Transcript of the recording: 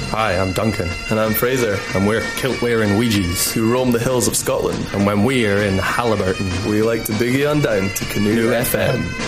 Hi, I'm Duncan. And I'm Fraser. And we're kilt-wearing Ouija's who roam the hills of Scotland. And when we're in Halliburton, we like to boogie on down to Canoe FM.